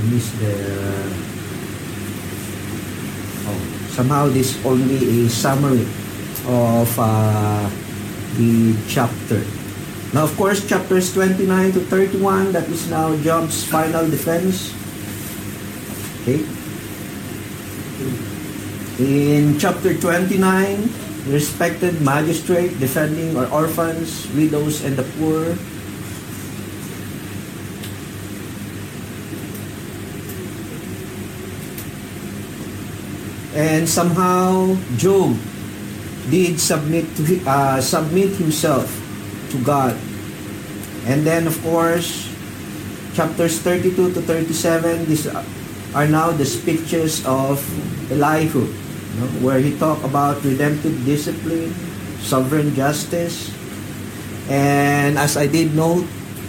missed the... somehow this only a summary of the chapter. Now, of course, chapters 29 to 31, that is now Job's final defense. Okay. In chapter 29, respected magistrate defending orphans, widows, and the poor. And somehow Job did submit himself to God. And then, of course, chapters 32 to 37, these are now the speeches of Elihu, where he talked about redemptive discipline, sovereign justice, and as I did note,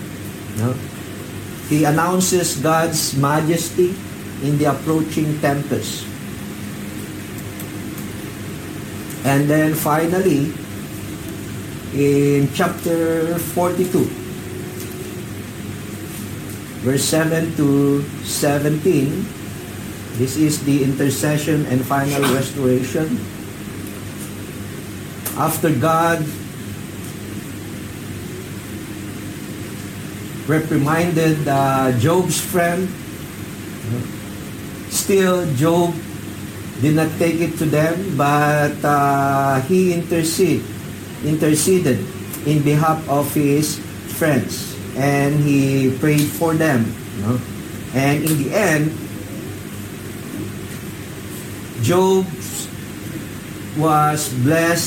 he announces God's majesty in the approaching tempest. And then finally, in chapter 42, verse 7 to 17, this is the intercession and final restoration. After God reprimanded Job's friend, still Job did not take it to them, but he interceded in behalf of his friends, and he prayed for them. And in the end, Job was blessed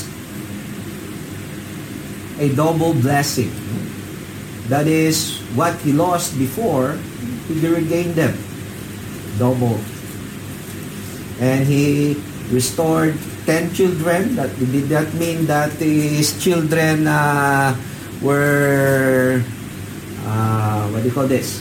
a double blessing. That is, what he lost before, he regained them double. And he restored 10 children. That did not mean that his children were what do you call this?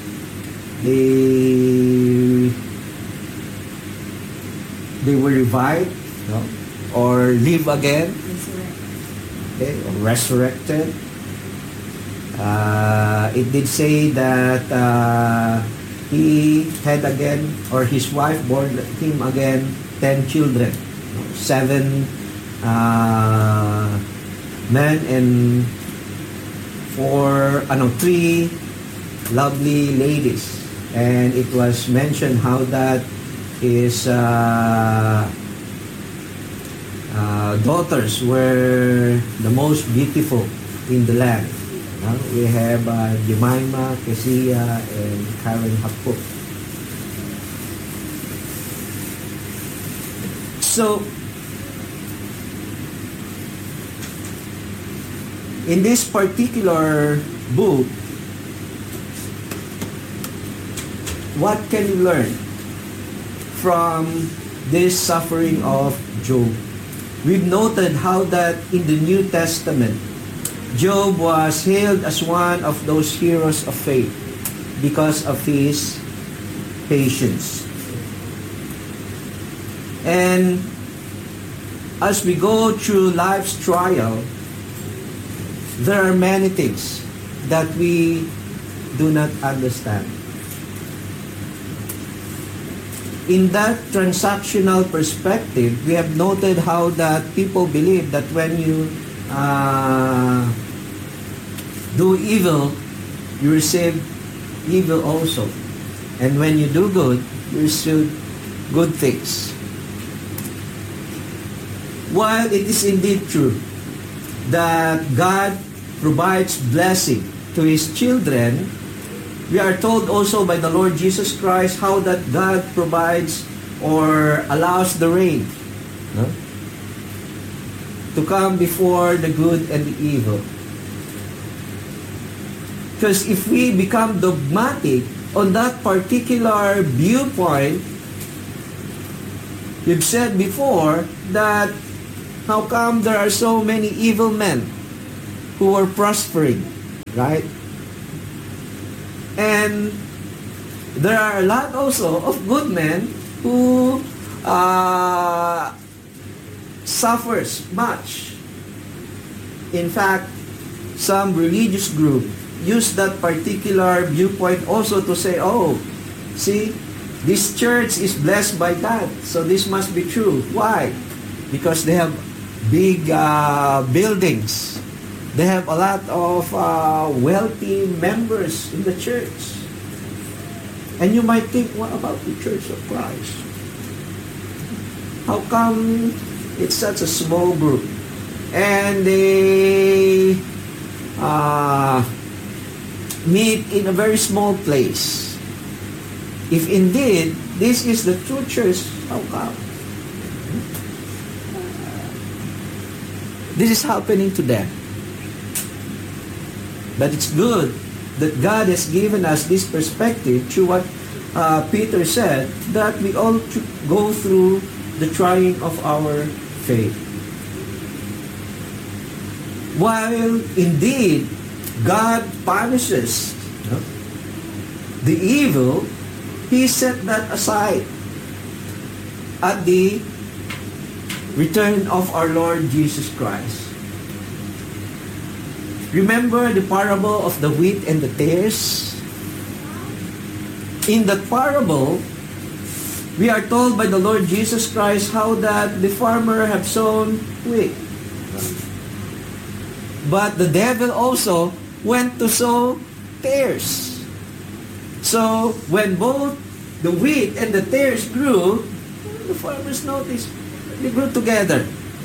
They were revived, or live again, okay, or resurrected. It did say that he had again, or his wife bore him again 10 children, 7 men and 3 lovely ladies. And it was mentioned how that his daughters were the most beautiful in the land. We have Jemima, Kesia, and Karen Hapuk. So, in this particular book, what can you learn from this suffering of Job? We've noted how that in the New Testament, Job was hailed as one of those heroes of faith because of his patience. And as we go through life's trial, there are many things that we do not understand. In that transactional perspective, we have noted how that people believe that when you do evil, you receive evil also. And when you do good, you receive good things. While it is indeed true that God provides blessing to His children, we are told also by the Lord Jesus Christ how that God provides or allows the rain to come before the good and the evil. Because if we become dogmatic on that particular viewpoint, we've said before that how come there are so many evil men who are prospering, right? And there are a lot also of good men who suffers much. In fact, some religious group use that particular viewpoint also to say, See, this church is blessed by God. So this must be true. Why? Because they have big buildings. They have a lot of wealthy members in the church. And you might think, what about the Church of Christ? How come it's such a small group? And they meet in a very small place. If indeed this is the true church, how come? This is happening to them. But it's good that God has given us this perspective through what Peter said, that we all go through the trying of our faith. While indeed God punishes the evil, He set that aside at the return of our Lord Jesus Christ. Remember the parable of the wheat and the tares? In that parable, we are told by the Lord Jesus Christ how that the farmer have sown wheat. But the devil also went to sow tares. So when both the wheat and the tares grew, the farmers noticed they grew together.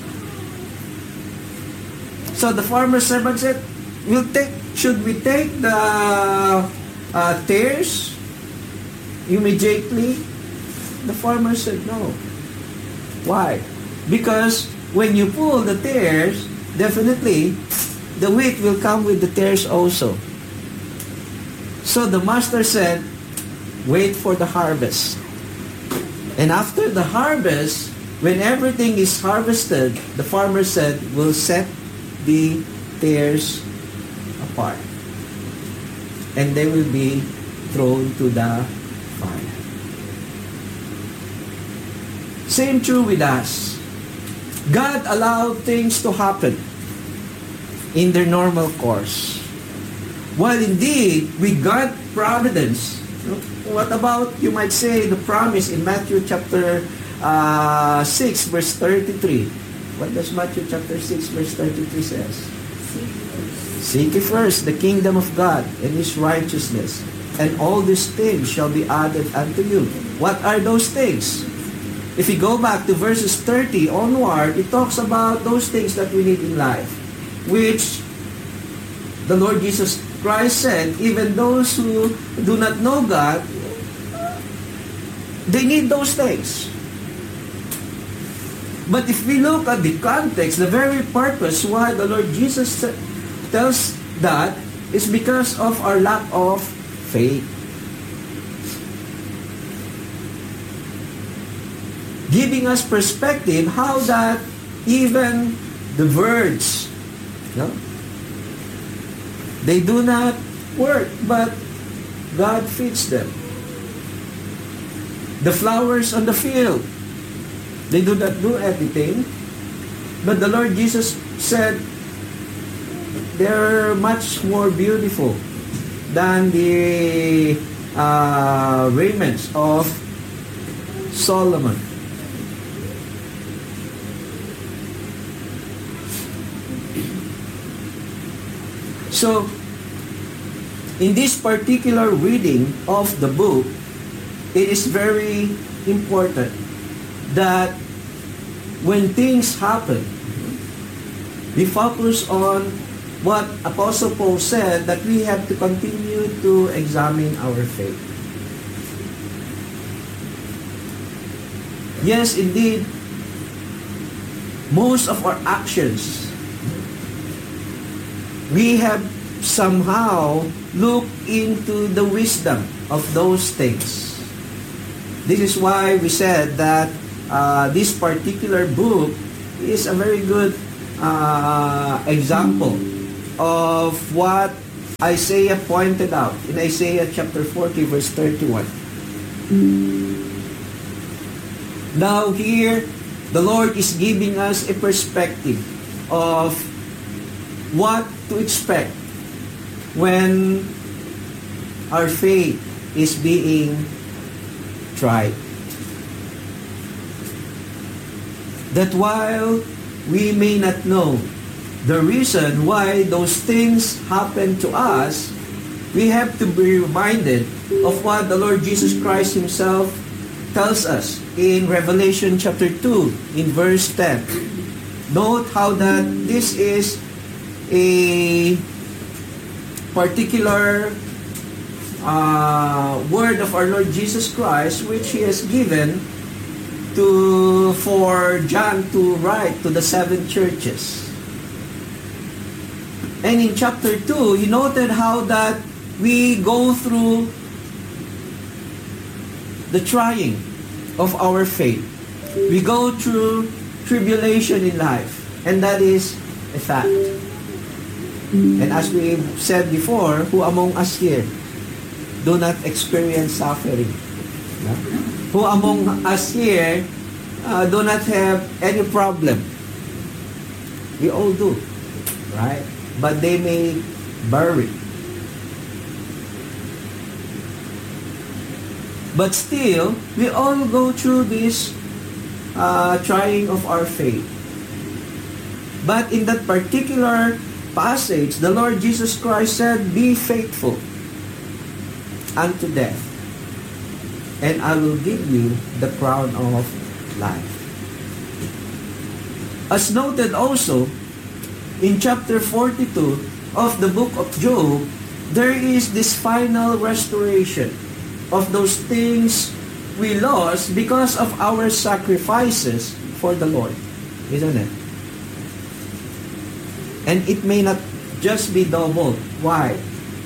So the farmer's servant said, should we take the tares immediately? The farmer said no. Why? Because when you pull the tares, definitely the wheat will come with the tares also. So the master said, wait for the harvest. And after the harvest, when everything is harvested, the farmer said, we'll set the tares apart. And they will be thrown to the fire. Same true with us. God allowed things to happen in their normal course. While indeed, with God's providence, what about, you might say, the promise in Matthew chapter 6, verse 33? What does Matthew chapter 6, verse 33 says? Seek ye first the kingdom of God and His righteousness, and all these things shall be added unto you. What are those things? If you go back to verses 30 onward, it talks about those things that we need in life, which the Lord Jesus Christ said, even those who do not know God, they need those things. But if we look at the context, the very purpose why the Lord Jesus tells that is because of our lack of faith. Giving us perspective how that even the birds, they do not work, but God feeds them. The flowers on the field, they do not do anything, but the Lord Jesus said they're much more beautiful than the raiments of Solomon. So, in this particular reading of the book, it is very important that when things happen, we focus on what Apostle Paul said, that we have to continue to examine our faith. Yes, indeed, most of our actions, we have somehow looked into the wisdom of those things. This is why we said that this particular book is a very good example of what Isaiah pointed out in Isaiah chapter 40 verse 31. Now here, the Lord is giving us a perspective of what to expect when our faith is being tried. That while we may not know the reason why those things happen to us, we have to be reminded of what the Lord Jesus Christ Himself tells us in Revelation chapter 2, in verse 10. Note how that this is a particular word of our Lord Jesus Christ, which He has given for John to write to the 7 churches. And in chapter 2, he noted how that we go through the trying of our faith. We go through tribulation in life, and that is a fact. And as we said before, who among us here do not experience suffering? No? Who among us here do not have any problem? We all do, right? But they may bear it. But still, we all go through this trying of our faith. But in that particular passage, the Lord Jesus Christ said, "Be faithful unto death, and I will give you the crown of life." As noted also in chapter 42 of the book of Job, there is this final restoration of those things we lost because of our sacrifices for the Lord. Isn't it? And it may not just be doubled. Why?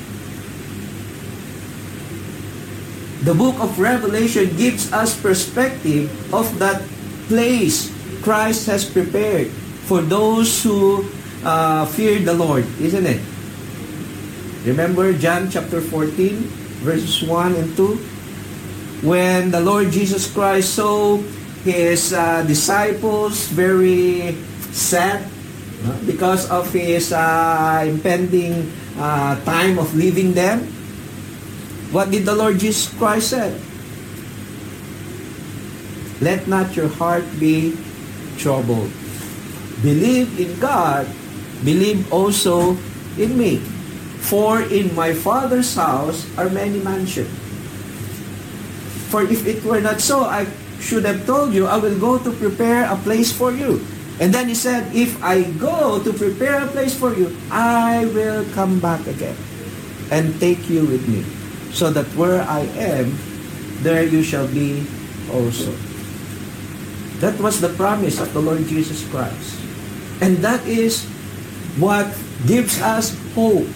The book of Revelation gives us perspective of that place Christ has prepared for those who fear the Lord, isn't it? Remember John chapter 14, verses 1 and 2? When the Lord Jesus Christ saw His disciples very sad because of His impending time of leaving them, what did the Lord Jesus Christ say? "Let not your heart be troubled. Believe in God, believe also in me. For in my Father's house are many mansions. For if it were not so, I should have told you, I will go to prepare a place for you." And then He said, "If I go to prepare a place for you, I will come back again and take you with me, so that where I am, there you shall be also." That was the promise of the Lord Jesus Christ. And that is what gives us hope.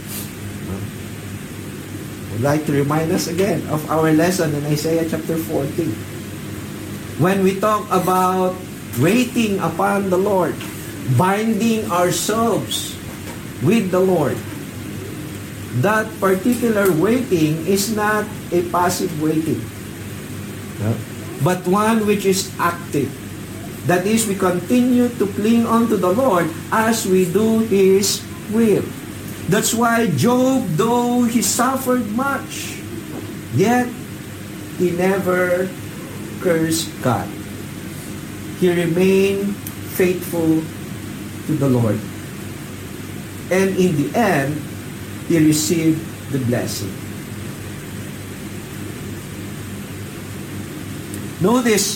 I'd like to remind us again of our lesson in Isaiah chapter 14. When we talk about waiting upon the Lord, binding ourselves with the Lord, that particular waiting is not a passive waiting, but one which is active. That is, we continue to cling on to the Lord as we do His will. That's why Job, though he suffered much, yet he never cursed God. He remained faithful to the Lord. And in the end, he received the blessing. Notice,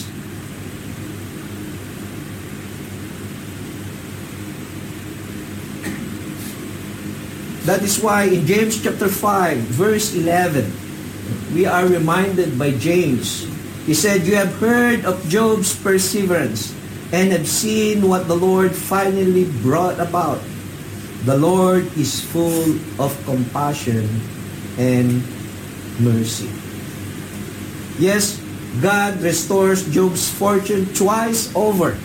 that is why in James chapter 5, verse 11, we are reminded by James. He said, "You have heard of Job's perseverance and have seen what the Lord finally brought about. The Lord is full of compassion and mercy." Yes, God restores Job's fortune twice over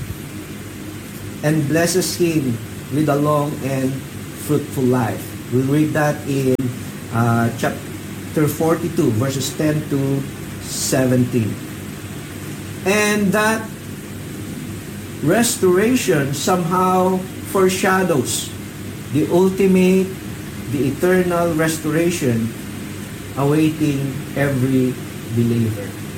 and blesses him with a long and fruitful life. We'll read that in chapter 42, verses 10 to 17. And that restoration somehow foreshadows the ultimate, the eternal restoration awaiting every believer.